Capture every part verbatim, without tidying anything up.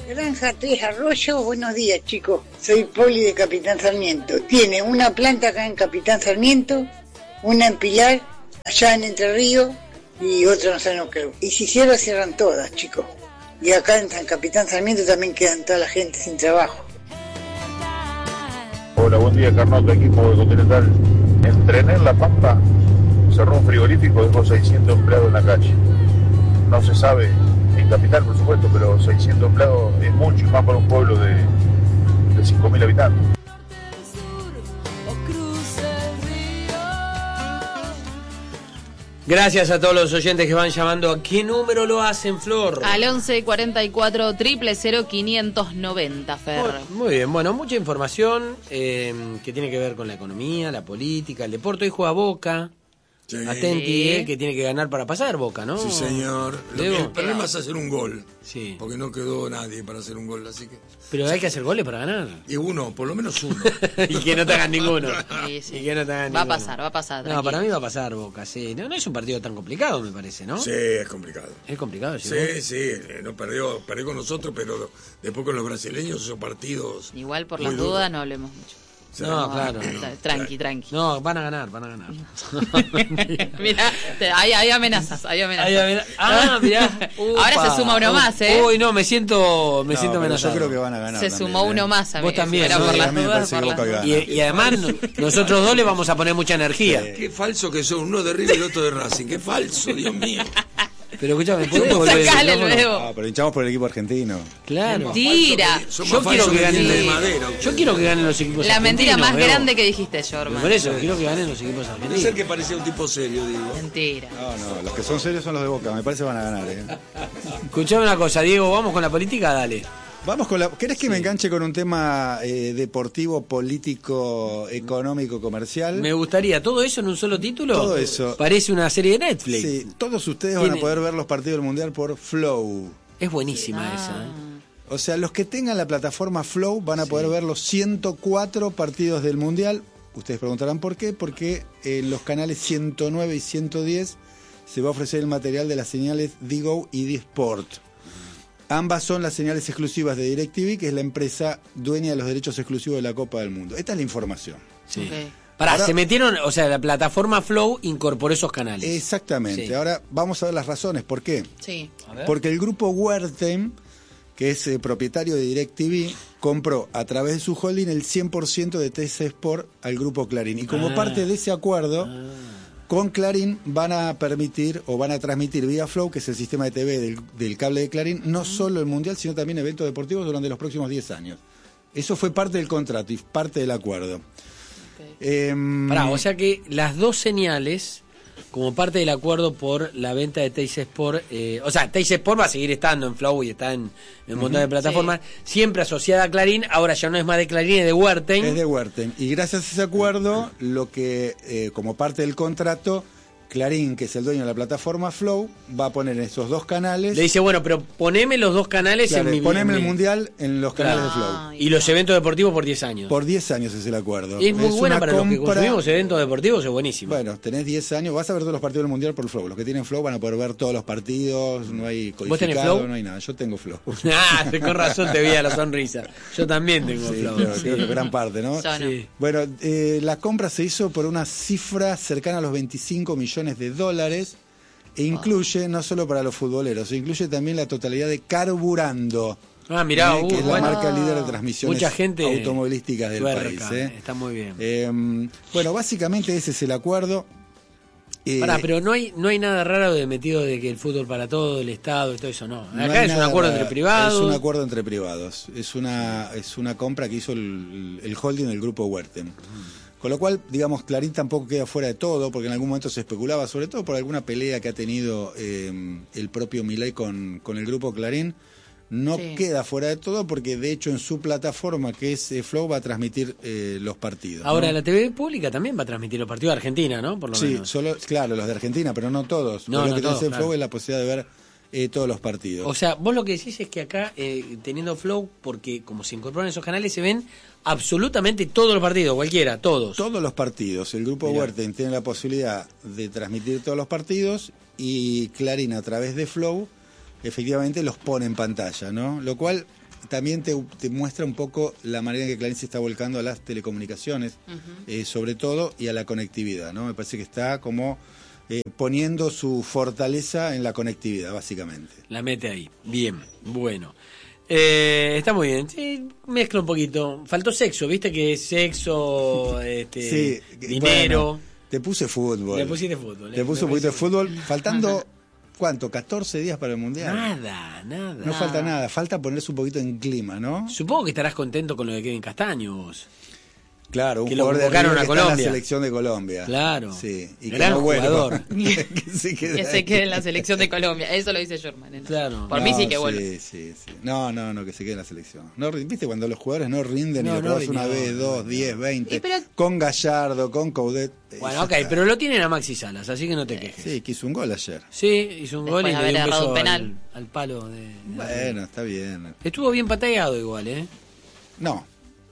Granja Tres Arroyos, buenos días chicos, soy Poli de Capitán Sarmiento. Tiene una planta acá en Capitán Sarmiento, una en Pilar, allá en Entre Ríos y otra no sé, no creo. Y si cierran, cierran todas chicos. Y acá en San Capitán Sarmiento también quedan toda la gente sin trabajo. Hola, buen día Carnota, equipo de Continental. Entrené en La Pampa, cerró un frigorífico, dejó seiscientos empleados en la calle. No se sabe en Capital, por supuesto, pero seiscientos empleados es mucho, y más para un pueblo de, de cinco mil habitantes. Gracias a todos los oyentes que van llamando. ¿A qué número lo hacen, Flor? Al once cuarenta y cuatro, cero cero cero, quinientos noventa, Fer. Muy bien, bueno, mucha información eh, que tiene que ver con la economía, la política, el deporte. Hoy juega Boca. Sí. Atenti, eh, que tiene que ganar para pasar Boca, ¿no? Sí, señor. Lo que el problema es hacer un gol. Sí. Porque no quedó nadie para hacer un gol, así que... Pero hay que hacer goles para ganar. Y uno, por lo menos uno. Y que no te hagan ninguno. Sí, sí. Y que no te hagan va ninguno. a pasar, va a pasar. No, para mí va a pasar Boca, sí. No, no es un partido tan complicado, me parece, ¿no? Sí, es complicado. Es complicado, sí. Sí, sí, no perdió, perdió con nosotros, pero después con los brasileños esos partidos... Igual por las dudas no hablemos mucho. No, no, claro. No. Tranqui, tranqui. No, van a ganar, van a ganar. Mirá, hay, hay amenazas, hay amenazas. Hay amena- ah, mirá. Ahora se suma uno más, ¿eh? Uy, no, me siento, me no, siento amenazado. Yo creo que van a ganar. Se también, sumó ¿eh? uno más a mí. Vos también. Pero Sí, por las a mí me dudas, parece por que las Boca dudas. gana. Y, y además nosotros dos le vamos a poner mucha energía. Sí. Qué falso que son, uno de River y el otro de Racing. Qué falso, Dios mío. Pero escúchame, ¿podés volver? Sacale luego. Ah, pero hinchamos por el equipo argentino. Claro. Mentira. Yo quiero que ganen de madera. Yo quiero que ganen los equipos La argentinos. mentira más Bebo. grande que dijiste, Jorman. Por eso, quiero que ganen los equipos Puede argentinos. ser que parecía un tipo serio, digo. Mentira. No, no, los que son serios son los de Boca. Me parece que van a ganar, ¿eh? Escuchame una cosa, Diego, ¿vamos con la política? Dale. Vamos con la... ¿Querés que Sí. me enganche con un tema eh, deportivo, político, económico, comercial? Me gustaría, ¿todo eso en un solo título? Todo eso. Parece una serie de Netflix. Sí, todos ustedes Tiene- van a poder ver los partidos del Mundial por Flow. Es buenísima Ah. esa. ¿eh? O sea, los que tengan la plataforma Flow van a poder ver los ciento cuatro partidos del Mundial. Ustedes preguntarán por qué. Porque en los canales ciento nueve y ciento diez se va a ofrecer el material de las señales Digo y D-Sport. Ambas son las señales exclusivas de DirecTV, que es la empresa dueña de los derechos exclusivos de la Copa del Mundo. Esta es la información. Sí. Ok. Pará, Ahora- se metieron, o sea, la plataforma Flow incorporó esos canales. Exactamente. Sí. Ahora vamos a ver las razones. ¿Por qué? Sí. Porque el grupo Wertheim, que es eh, propietario de DirecTV, compró a través de su holding el cien por ciento de T C Sport al grupo Clarín. Y como Ah. parte de ese acuerdo, con Clarín van a permitir o van a transmitir vía Flow, que es el sistema de T V del, del cable de Clarín, no solo el Mundial, sino también eventos deportivos durante los próximos diez años. Eso fue parte del contrato y parte del acuerdo. Em, Pará, o sea que las dos señales, como parte del acuerdo por la venta de Teis Sport, eh, o sea, Teis Sport va a seguir estando en Flow y está en, en un montón de plataformas, siempre asociada a Clarín, ahora ya no es más de Clarín, es de Wertheim. Es de Wertheim. Y gracias a ese acuerdo, lo que, eh, como parte del contrato, Clarín, que es el dueño de la plataforma Flow, va a poner esos dos canales. Le dice, bueno, pero poneme los dos canales Claro, en mi... poneme en el mi- Mundial en los canales Claro. de Flow. Ay, Y los eventos deportivos por diez años. Por diez años es el acuerdo. Es muy buena una para los que compra- consumimos eventos deportivos, es buenísimo. Bueno, tenés diez años, vas a ver todos los partidos del Mundial por Flow. Los que tienen Flow van a poder ver todos los partidos, no hay ¿Vos codificado, tenés Flow? no hay nada. Yo tengo Flow. Ah, con razón te veía la sonrisa. Yo también tengo Sí, Flow. creo, sí. creo que gran parte, ¿no? Yo no. Sí. Bueno, eh, la compra se hizo por una cifra cercana a los veinticinco millones de dólares e incluye, no solo para los futboleros, incluye también la totalidad de Carburando, Ah, mirá, eh, uh, que es la bueno. marca líder de transmisiones Mucha gente automovilísticas del tuerca, país. ¿eh? Está muy bien. Eh, bueno, básicamente ese es el acuerdo. Eh, Pará, pero no hay no hay nada raro de metido de que el fútbol para todo, el Estado y todo eso, no. no Acá hay es un nada acuerdo raro. entre privados. Es un acuerdo entre privados. Es una, es una compra que hizo el, el holding del grupo Wertheim. Con lo cual, digamos, Clarín tampoco queda fuera de todo, porque en algún momento se especulaba, sobre todo por alguna pelea que ha tenido eh, el propio Milei con, con el grupo Clarín. No Sí. queda fuera de todo porque, de hecho, en su plataforma, que es eh, Flow, va a transmitir eh, los partidos. Ahora, ¿no? la T V pública también va a transmitir los partidos de Argentina, ¿no? Por lo Sí, menos. solo, claro, los de Argentina, pero no todos. No, Vos no lo que todos, tenés en claro. Flow es la posibilidad de ver eh, todos los partidos. O sea, vos lo que decís es que acá, eh, teniendo Flow, porque como se incorporan esos canales, se ven absolutamente todos los partidos, cualquiera, todos. Todos los partidos. El grupo Mirá. Wertheim tiene la posibilidad de transmitir todos los partidos y Clarín, a través de Flow, efectivamente los pone en pantalla, ¿no? Lo cual también te, te muestra un poco la manera en que Clarín se está volcando a las telecomunicaciones, uh-huh. eh, sobre todo, y a la conectividad, ¿no? Me parece que está como eh, poniendo su fortaleza en la conectividad, básicamente. La mete ahí. Bien, bueno. Eh, está muy bien. Sí, mezcla un poquito. Faltó sexo, ¿viste? Que sexo, este, sí, dinero. Bueno, te puse fútbol. Le pusiste fútbol. Te puse un poquito de fútbol. Faltando, ¿cuánto? ¿catorce días para el Mundial? Nada, nada. No falta nada. Falta ponerse un poquito en clima, ¿no? Supongo que estarás contento con lo de Kevin Castaño, vos. Claro, un que lo jugador de convocaron River a que Colombia. Está en la selección de Colombia. Claro. Sí. Y gran que no jugador. que se quede, que se quede en la selección de Colombia. Eso lo dice Sherman. ¿eh? Claro. Por no, mí sí que vuelve. Sí, sí, sí. No, no, no, que se quede en la selección. No, ¿viste cuando los jugadores no rinden no, y lo no probás una no, vez, no, dos, no. diez, veinte? Pero... Con Gallardo, con Coudet. Bueno, ok, está. Pero lo tienen a Maxi Salas, así que no te quejes. Sí, que hizo un gol ayer. Sí, hizo un Después gol y de le dio un haber beso errado un penal. al, al palo de... Bueno, está bien. Estuvo bien pateado igual, ¿eh? No.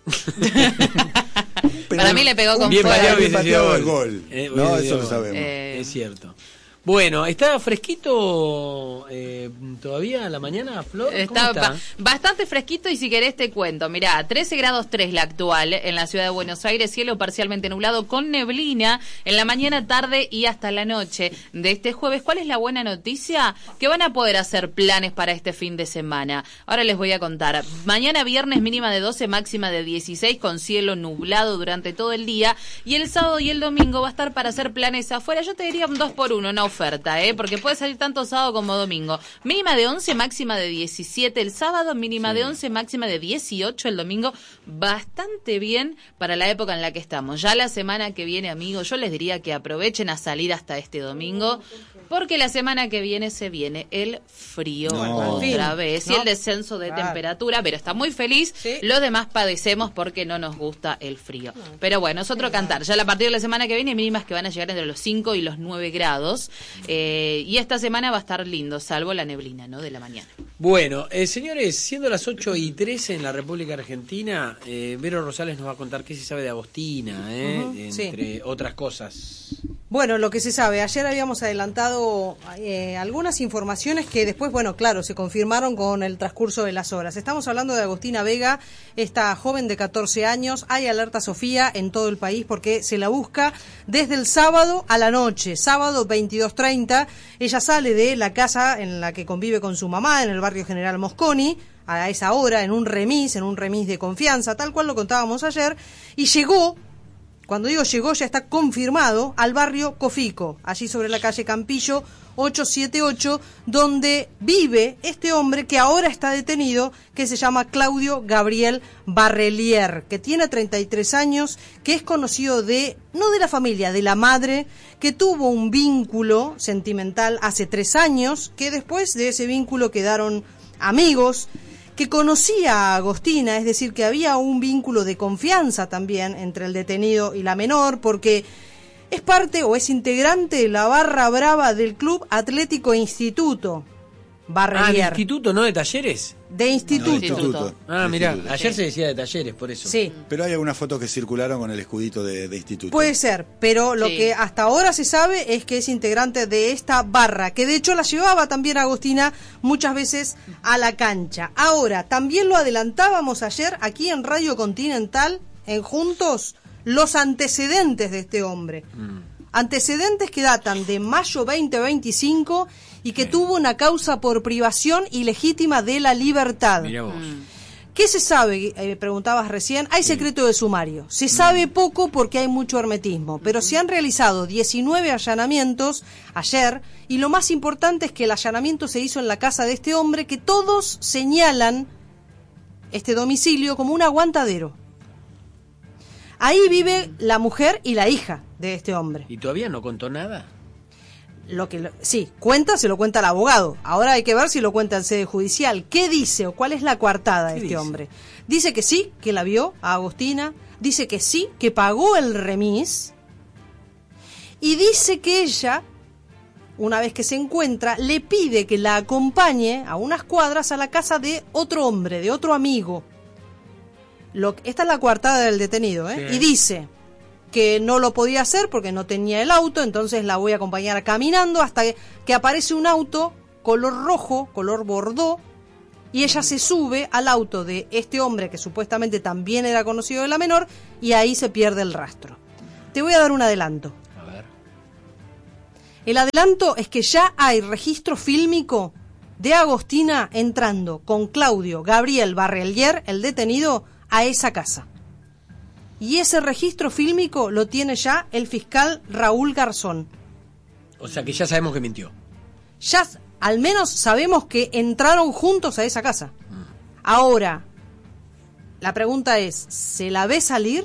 Para mí le pegó con bien fuerza. pateado Bien hubiese sido pateado el gol. gol. Eh, no, hubiese eso sido lo gol. sabemos. Eh, Es cierto. Bueno, ¿está fresquito eh, todavía a la mañana, Flor? ¿Cómo Está, está? ba- bastante fresquito y si querés te cuento. Mirá, trece grados tres la actual en la ciudad de Buenos Aires, cielo parcialmente nublado con neblina en la mañana, tarde y hasta la noche de este jueves. ¿Cuál es la buena noticia? Que van a poder hacer planes para este fin de semana. Ahora les voy a contar. Mañana viernes mínima de doce, máxima de dieciséis con cielo nublado durante todo el día y el sábado y el domingo va a estar para hacer planes afuera. Yo te diría un dos por uno, no oferta, ¿eh? Porque puede salir tanto sábado como domingo. Mínima de once, máxima de diecisiete el sábado, mínima sí. de once, máxima de dieciocho el domingo. Bastante bien para la época en la que estamos. Ya la semana que viene, amigos, yo les diría que aprovechen a salir hasta este domingo, porque la semana que viene se viene el frío no. otra vez ¿no? y el descenso de claro. temperatura, pero está muy feliz. ¿Sí? Los demás padecemos porque no nos gusta el frío. No. Pero bueno, es otro sí, cantar. Ya a partir de la semana que viene, mínimas que van a llegar entre los cinco y los nueve grados. Eh, y esta semana va a estar lindo, salvo la neblina, ¿no? De la mañana. Bueno, eh, señores, siendo las ocho y trece en la República Argentina, eh, Vero Rosales nos va a contar qué se sabe de Agostina, eh, uh-huh, entre sí. otras cosas. Bueno, lo que se sabe, ayer habíamos adelantado eh, algunas informaciones que después, bueno, claro, se confirmaron con el transcurso de las horas. Estamos hablando de Agostina Vega, esta joven de catorce años. Hay alerta Sofía en todo el país porque se la busca desde el sábado a la noche, sábado veintidós treinta. Ella sale de la casa en la que convive con su mamá en el barrio General Mosconi, a esa hora, en un remis, en un remis de confianza, tal cual lo contábamos ayer, y llegó... Cuando digo llegó, ya está confirmado, al barrio Cofico, allí sobre la calle Campillo ochocientos setenta y ocho, donde vive este hombre que ahora está detenido, que se llama Claudio Gabriel Barrelier, que tiene treinta y tres años, que es conocido de, no de la familia, de la madre, que tuvo un vínculo sentimental hace tres años, que después de ese vínculo quedaron amigos, que conocía a Agostina, es decir, que había un vínculo de confianza también entre el detenido y la menor, porque es parte o es integrante de la barra brava del Club Atlético Instituto Barrelier. Ah, ¿de instituto, no de talleres? De instituto. No, de instituto. Ah, mirá, instituto. ayer se decía de talleres, por eso. Sí. Pero hay algunas fotos que circularon con el escudito de, de instituto. Puede ser, pero lo sí. que hasta ahora se sabe es que es integrante de esta barra, que de hecho la llevaba también Agostina muchas veces a la cancha. Ahora, también lo adelantábamos ayer aquí en Radio Continental, en Juntos, los antecedentes de este hombre. Mm. Antecedentes que datan de mayo veinte veinticinco y que sí. tuvo una causa por privación ilegítima de la libertad. Mirá vos. ¿Qué se sabe? Eh, preguntabas recién. Hay secreto de sumario. Se sabe poco porque hay mucho hermetismo, pero se han realizado diecinueve allanamientos ayer y lo más importante es que el allanamiento se hizo en la casa de este hombre que todos señalan este domicilio como un aguantadero. Ahí vive la mujer y la hija de este hombre. ¿Y todavía no contó nada? Lo que lo, sí, cuenta, se lo cuenta el abogado. Ahora hay que ver si lo cuenta en sede judicial. ¿Qué dice o cuál es la coartada de este dice? hombre? Dice que sí, que la vio a Agostina. Dice que sí, que pagó el remis. Y dice que ella, una vez que se encuentra, le pide que la acompañe a unas cuadras a la casa de otro hombre, de otro amigo. Lo, esta es la coartada del detenido, ¿eh? Sí. Y dice que no lo podía hacer porque no tenía el auto, entonces la voy a acompañar caminando hasta que, que aparece un auto color rojo, color bordó, y ella se sube al auto de este hombre que supuestamente también era conocido de la menor y ahí se pierde el rastro. Te voy a dar un adelanto. A ver. El adelanto es que ya hay registro fílmico de Agostina entrando con Claudio Gabriel Barrelier, el detenido, a esa casa. Y ese registro fílmico lo tiene ya el fiscal Raúl Garzón. O sea que ya sabemos que mintió. Ya al menos sabemos que entraron juntos a esa casa. Ahora, la pregunta es, ¿se la ve salir?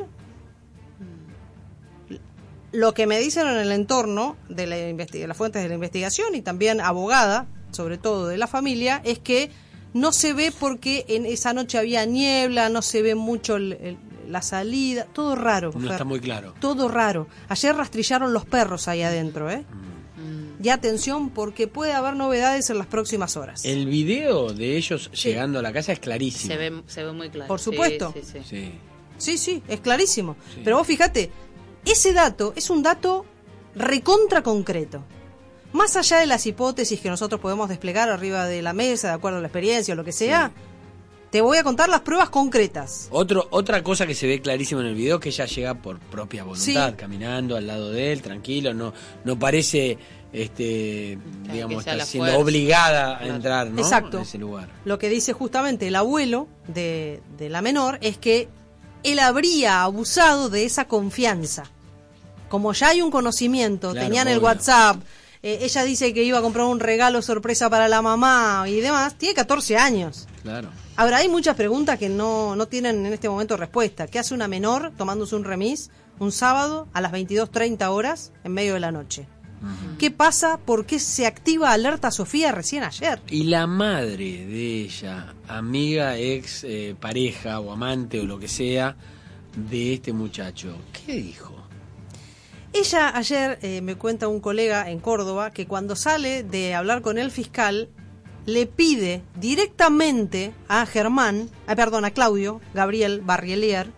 Lo que me dicen en el entorno de, la investi- de las fuentes de la investigación y también abogada, sobre todo de la familia, es que no se ve porque en esa noche había niebla, no se ve mucho el, el, la salida, todo raro. No Fer, está muy claro. Todo raro. Ayer rastrillaron los perros ahí adentro, ¿eh? Mm. Y atención porque puede haber novedades en las próximas horas. El video de ellos Sí. llegando a la casa es clarísimo. Se ve, se ve muy claro. Por supuesto. Sí, sí, sí. Sí. Sí, sí, es clarísimo. Sí. Pero vos fíjate, ese dato es un dato recontra concreto. Más allá de las hipótesis que nosotros podemos desplegar arriba de la mesa, de acuerdo a la experiencia o lo que sea, sí. Te voy a contar las pruebas concretas. Otro, otra cosa que se ve clarísimo en el video es que ella llega por propia voluntad, Sí. caminando al lado de él, tranquilo, no, no parece, este, Claro, digamos, que sea estar la siendo fuerza. obligada a Claro. entrar, ¿no? Exacto. En ese lugar. Lo que dice justamente el abuelo de, de la menor es que él habría abusado de esa confianza. Como ya hay un conocimiento, Claro, tenían el obvio. WhatsApp, eh, ella dice que iba a comprar un regalo sorpresa para la mamá y demás, tiene catorce años. Claro. Ahora, hay muchas preguntas que no, no tienen en este momento respuesta. ¿Qué hace una menor tomándose un remis un sábado a las veintidós treinta horas en medio de la noche? Uh-huh. ¿Qué pasa? ¿Por qué se activa Alerta Sofía recién ayer? Y la madre de ella, amiga, ex, eh, pareja o amante o lo que sea de este muchacho, ¿qué dijo? Ella ayer, eh, me cuenta un colega en Córdoba, que cuando sale de hablar con el fiscal, le pide directamente a Germán, ah, perdón, a Claudio Gabriel Barrelier,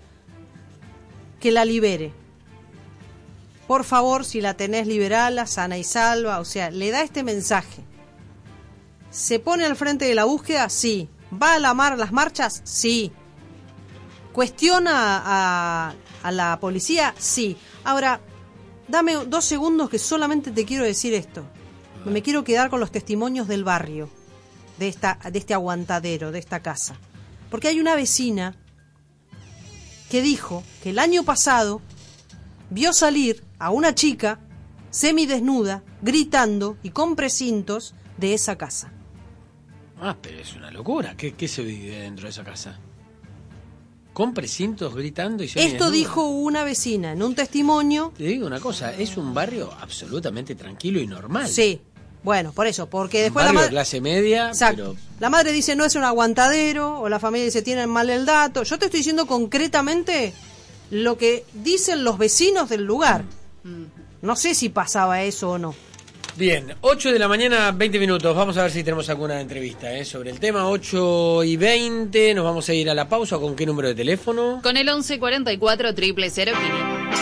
que la libere. Por favor, si la tenés, liberala, sana y salva. O sea, le da este mensaje. ¿Se pone al frente de la búsqueda? Sí. ¿Va a la mar, las marchas? Sí. ¿Cuestiona a, a la policía? Sí. Ahora, dame dos segundos que solamente te quiero decir esto. Me quiero quedar con los testimonios del barrio, de esta, de este aguantadero, de esta casa. Porque hay una vecina que dijo que el año pasado vio salir a una chica semidesnuda, gritando y con precintos de esa casa. Ah, pero es una locura. ¿Qué, qué se vive dentro de esa casa? Con precintos gritando y semidesnuda. Esto dijo una vecina en un testimonio. Te digo una cosa, es un barrio absolutamente tranquilo y normal. Sí, bueno, por eso, porque después un barrio la de clase media, Exacto. pero... La madre dice no es un aguantadero, o la familia dice tienen mal el dato. Yo te estoy diciendo concretamente lo que dicen los vecinos del lugar. No sé si pasaba eso o no. Bien, ocho de la mañana, veinte minutos. Vamos a ver si tenemos alguna entrevista ¿eh? sobre el tema. Ocho y veinte, nos vamos a ir a la pausa. ¿Con qué número de teléfono? Con el once cuarenta y cuatro, triple cero, quinientos.